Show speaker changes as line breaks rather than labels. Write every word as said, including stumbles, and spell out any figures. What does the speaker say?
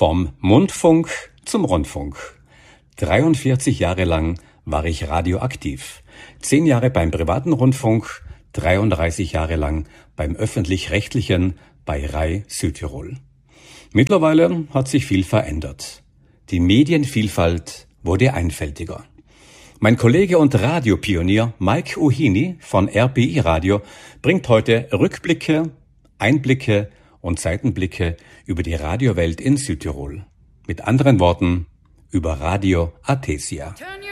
Vom Mundfunk zum Rundfunk. dreiundvierzig Jahre lang war ich radioaktiv. Zehn Jahre beim privaten Rundfunk, dreiunddreißig Jahre lang beim öffentlich-rechtlichen bei R A I Südtirol. Mittlerweile hat sich viel verändert. Die Medienvielfalt wurde einfältiger. Mein Kollege und Radiopionier Mike Uhini von R B I Radio bringt heute Rückblicke, Einblicke und Seitenblicke über die Radiowelt in Südtirol. Mit anderen Worten, über Radio Atesia.